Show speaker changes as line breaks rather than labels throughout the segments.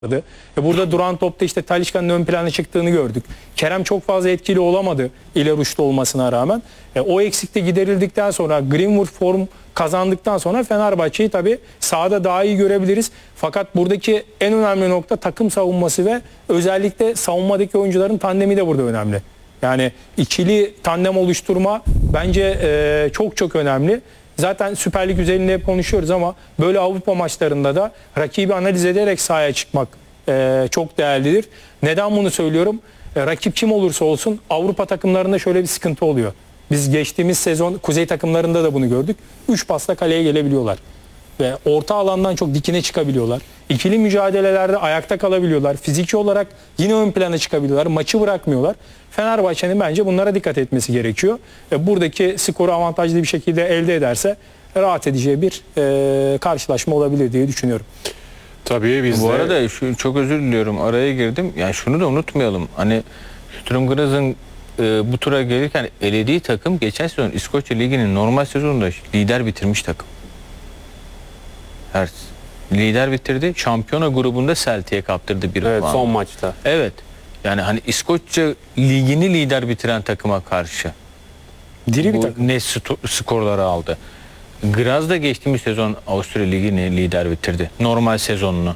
Burada duran topta işte Talisca'nın ön plana çıktığını gördük. Kerem çok fazla etkili olamadı ileri uçta olmasına rağmen. O eksikte giderildikten sonra Greenwood form kazandıktan sonra Fenerbahçe'yi tabii sahada daha iyi görebiliriz. Fakat buradaki en önemli nokta takım savunması ve özellikle savunmadaki oyuncuların tandemi de burada önemli. Yani ikili tandem oluşturma bence çok çok önemli. Zaten Süper Lig üzerinde hep konuşuyoruz ama böyle Avrupa maçlarında da rakibi analiz ederek sahaya çıkmak çok değerlidir. Neden bunu söylüyorum? Rakip kim olursa olsun Avrupa takımlarında şöyle bir sıkıntı oluyor. Biz geçtiğimiz sezon kuzey takımlarında da bunu gördük. 3 pasla kaleye gelebiliyorlar. Ve orta alandan çok dikine çıkabiliyorlar. İkili mücadelelerde ayakta kalabiliyorlar. Fiziki olarak yine ön plana çıkabiliyorlar. Maçı bırakmıyorlar. Fenerbahçe'nin bence bunlara dikkat etmesi gerekiyor. Buradaki skoru avantajlı bir şekilde elde ederse rahat edeceği bir karşılaşma olabilir diye düşünüyorum.
Tabii biz
Bu
de...
arada çok özür diliyorum, araya girdim. Yani şunu da unutmayalım. Hani Sturm Graz'ın bu tura gelirken elediği takım geçen sezon İskoçya Ligi'nin normal sezonunda lider bitirmiş takım. Lider bitirdi. Şampiyona grubunda Celtic'e kaptırdı bir puan.
son maçta.
Evet. Yani hani İskoçya Ligi'ni lider bitiren takıma karşı
Diri bir takım.
ne skorları aldı. Graz da geçtiğimiz sezon Avusturya Ligi'ni lider bitirdi. Normal sezonunu.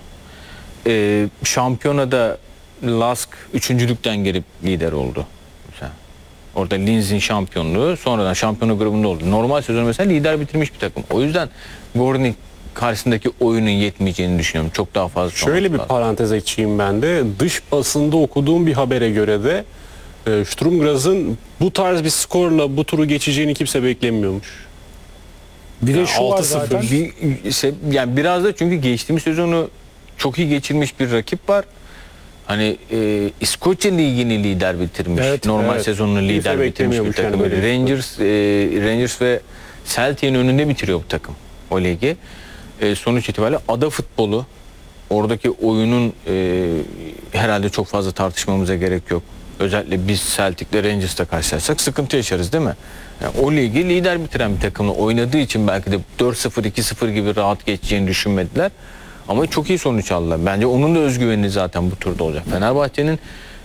Şampiyonada Lask üçüncülükten gelip lider oldu. Mesela orada Linz'in şampiyonluğu sonradan şampiyona grubunda oldu. Normal sezon mesela lider bitirmiş bir takım. O yüzden Gornik karşısındaki oyunun yetmeyeceğini düşünüyorum. Çok daha fazla.
Şöyle bir parantez açayım ben de. Dış basında okuduğum bir habere göre de Sturm Graz'ın bu tarz bir skorla bu turu geçeceğini kimse beklemiyormuş.
Bir de
Yani
şu var
6-0.
zaten.
Yani biraz da çünkü geçtiğimiz sezonu çok iyi geçirmiş bir rakip var. Hani İskoçya Ligi'ni lider bitirmiş.
Evet,
Normal
evet.
sezonunu
Kimse
lider bitirmiş bir
beklemiyormuş
takım.
yani böyle bir
Rangers ve Celtic'in önünde bitiriyor bu takım o ligi. Sonuç itibariyle ada futbolu, oradaki oyunun herhalde çok fazla tartışmamıza gerek yok. Özellikle biz Celtic'le Rangers'la karşılaşsak sıkıntı yaşarız değil mi? Yani o ligi lider bitiren bir takımla oynadığı için belki de 4-0, 2-0 gibi rahat geçeceğini düşünmediler. Ama çok iyi sonuç aldılar. Bence onun da özgüveni zaten bu turda olacak. Fenerbahçe'nin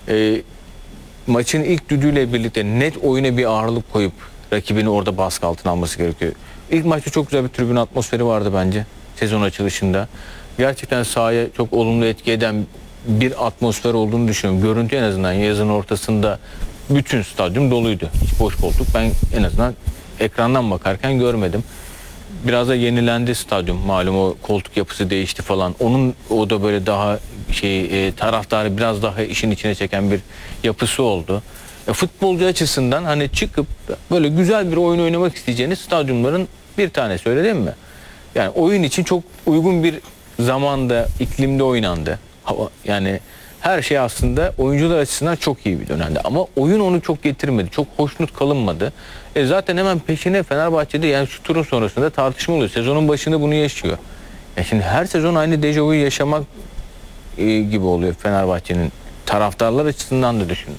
maçın ilk düdüğüyle birlikte net oyuna bir ağırlık koyup rakibini orada baskı altına alması gerekiyor. İlk maçta çok güzel bir tribün atmosferi vardı bence sezon açılışında. Gerçekten sahaya çok olumlu etki eden bir atmosfer olduğunu düşünüyorum. Görüntü en azından yazın ortasında bütün stadyum doluydu. Hiç boş koltuk ben en azından ekrandan bakarken görmedim. Biraz da yenilendi stadyum. Malum o koltuk yapısı değişti falan. O da böyle daha taraftarı biraz daha işin içine çeken bir yapısı oldu. Futbolcu açısından hani çıkıp böyle güzel bir oyun oynamak isteyeceğiniz stadyumların bir tanesi, öyle değil mi? Yani oyun için çok uygun bir zamanda, iklimde oynandı. Yani her şey aslında oyuncular açısından çok iyi bir dönemdi. Ama oyun onu çok getirmedi. Çok hoşnut kalınmadı. Zaten hemen peşine Fenerbahçe'de yani şu turun sonrasında tartışma oluyor. Sezonun başında bunu yaşıyor. Şimdi her sezon aynı dejavuyu yaşamak gibi oluyor Fenerbahçe'nin. Taraftarlar açısından da düşünün.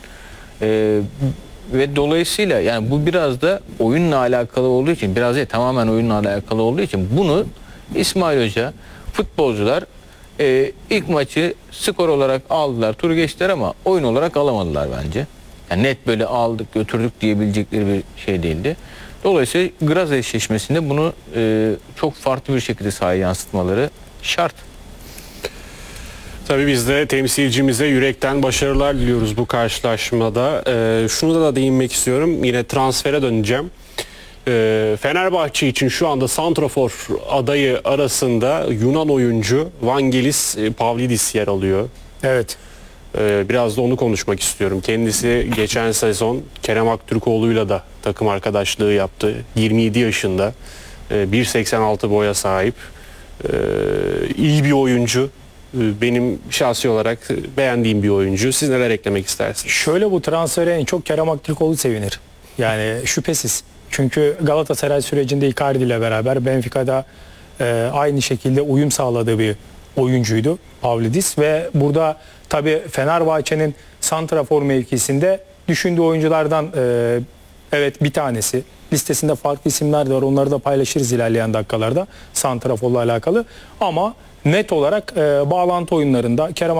Ve dolayısıyla yani bu biraz da oyunla alakalı olduğu için, biraz değil tamamen oyunla alakalı olduğu için bunu İsmail Hoca, futbolcular ilk maçı skor olarak aldılar, turu geçtiler ama oyun olarak alamadılar bence. Yani net böyle aldık götürdük diyebilecekleri bir şey değildi. Dolayısıyla Graz eşleşmesinde bunu çok farklı bir şekilde sahaya yansıtmaları şart.
Tabii biz de temsilcimize yürekten başarılar diliyoruz bu karşılaşmada. Şunu da değinmek istiyorum. Yine transfere döneceğim. Fenerbahçe için şu anda santrafor adayı arasında Yunan oyuncu Vangelis Pavlidis yer alıyor.
Evet.
Biraz da onu konuşmak istiyorum. Kendisi geçen sezon Kerem Aktürkoğlu'yla da takım arkadaşlığı yaptı. 27 yaşında. 1.86 boya sahip. İyi bir oyuncu. Benim şahsi olarak beğendiğim bir oyuncu. Siz neler eklemek istersiniz?
Şöyle, bu transfere en çok Kerem Aktürkoğlu sevinir. Yani şüphesiz. Çünkü Galatasaray sürecinde Icardi ile beraber Benfica'da aynı şekilde uyum sağladığı bir oyuncuydu Pavlidis ve burada tabii Fenerbahçe'nin santrafor mevkisinde düşündüğü oyunculardan Evet, bir tanesi. Listesinde farklı isimler de var. Onları da paylaşırız ilerleyen dakikalarda santraforla alakalı. Ama net olarak bağlantı oyunlarında Kerem